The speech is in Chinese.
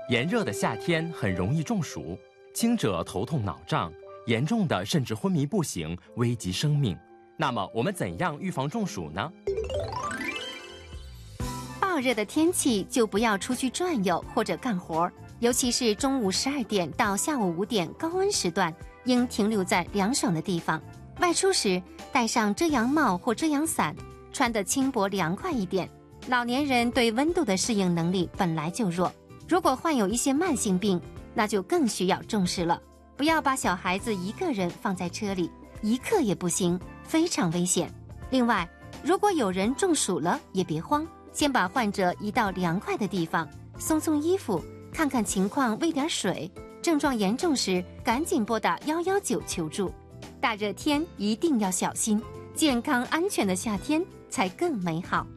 炎热的夏天很容易中暑，轻者头痛脑胀，严重的甚至昏迷不醒，危及生命。那么我们怎样预防中暑呢？ 暴热的天气就不要出去转悠或者干活，尤其是中午12点到下午5点高温时段，应停留在凉爽的地方。外出时戴上遮阳帽或遮阳伞，穿得轻薄凉快一点。老年人对温度的适应能力本来就弱，如果患有一些慢性病，那就更需要重视了。不要把小孩子一个人放在车里，一刻也不行，非常危险。另外，如果有人中暑了，也别慌，先把患者移到凉快的地方，松松衣服，看看情况，喂点水。症状严重时，赶紧拨打119求助。大热天一定要小心，健康安全的夏天才更美好。